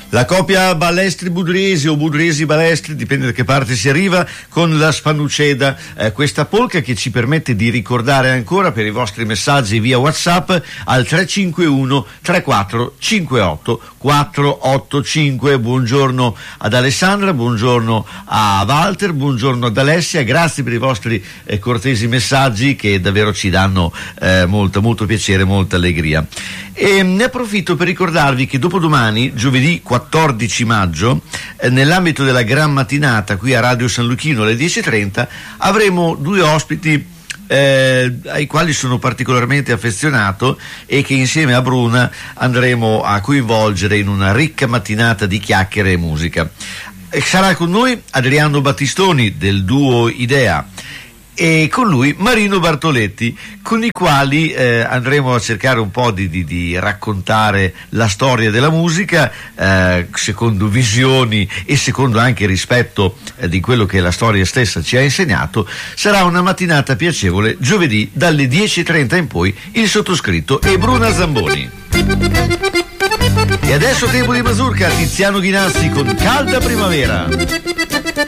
La coppia Ballestri-Budrisi o Budrisi-Ballestri, dipende da che parte si arriva, con la Spannuceda, questa polca che ci permette di ricordare ancora per i vostri messaggi via WhatsApp al 351 34 58 485. Buongiorno ad Alessandra, buongiorno a Walter, buongiorno ad Alessia, grazie per i vostri cortesi messaggi che davvero ci danno molto piacere, molta allegria. E ne approfitto per ricordarvi che dopodomani, giovedì 14 maggio, nell'ambito della gran mattinata qui a Radio San Luchino alle 10:30, avremo due ospiti ai quali sono particolarmente affezionato e che insieme a Bruna andremo a coinvolgere in una ricca mattinata di chiacchiere e musica. Sarà con noi Adriano Battistoni del duo Idea e con lui Marino Bartoletti, con i quali andremo a cercare un po' di raccontare la storia della musica secondo visioni e secondo anche il rispetto di quello che la storia stessa ci ha insegnato. Sarà una mattinata piacevole, giovedì dalle 10:30 in poi, il sottoscritto e Bruna Zamboni. E adesso tempo di mazurka, Tiziano Ghinazzi con Calda Primavera.